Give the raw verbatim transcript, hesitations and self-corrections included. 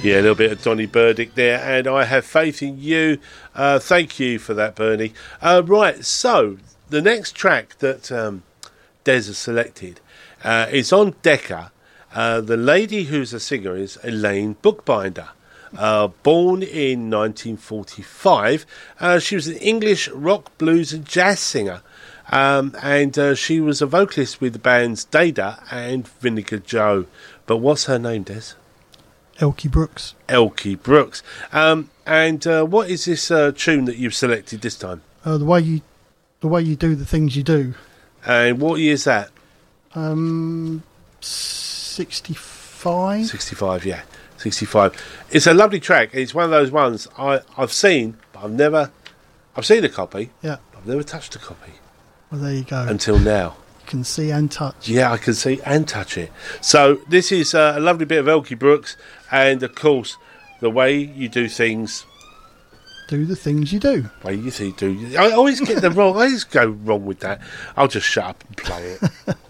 Yeah, a little bit of Donny Burdick there, and I Have Faith in You. Uh, thank you for that, Bernie. Uh, right, so the next track that um, Des has selected uh, is on Decca. Uh, the lady who's a singer is Elaine Bookbinder. Uh, born in nineteen forty-five, uh, she was an English rock, blues and jazz singer. Um, and uh, she was a vocalist with the bands Dada and Vinegar Joe. But what's her name, Des? Elkie Brooks. Elkie Brooks. Um, and uh, what is this uh, tune that you've selected this time? Uh, the way you, the way you do the things you do. And what year is that? Um, sixty-five. Sixty-five, yeah, sixty-five. It's a lovely track. It's one of those ones I I've seen, but I've never. I've seen a copy. Yeah. I've never touched a copy. Well, there you go. Until now. You can see and touch. Yeah, I can see and touch it. So this is uh, a lovely bit of Elkie Brooks, and of course, the way you do things. Do the things you do. Way you see, do. I always get them wrong. I always go wrong with that. I'll just shut up and play it.